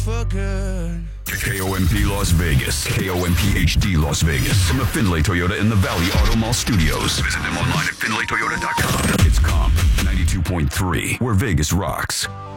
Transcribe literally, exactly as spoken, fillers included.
for good. K O M P Las Vegas. K O M P H D Las Vegas. From the Findlay Toyota in the Valley Auto Mall Studios. Visit them online at findlay toyota dot com. It's Comp ninety-two point three, where Vegas rocks.